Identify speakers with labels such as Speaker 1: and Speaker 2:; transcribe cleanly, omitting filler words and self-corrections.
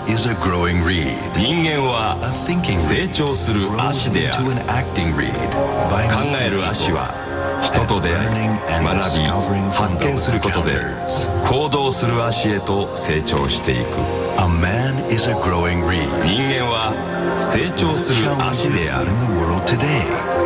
Speaker 1: is a growing reed.
Speaker 2: 人間は
Speaker 1: A thinking
Speaker 2: 成
Speaker 1: reed
Speaker 2: 長する
Speaker 1: grows
Speaker 2: 足であ
Speaker 1: into
Speaker 2: る。
Speaker 1: an acting reed by
Speaker 2: 考える足は人と出会い、学び、発見することで行動する足へと成長していく。
Speaker 1: A man is a growing reed.
Speaker 2: 人間は成長する
Speaker 1: Shall we
Speaker 2: 足で
Speaker 1: do
Speaker 2: ある。
Speaker 1: in the world today?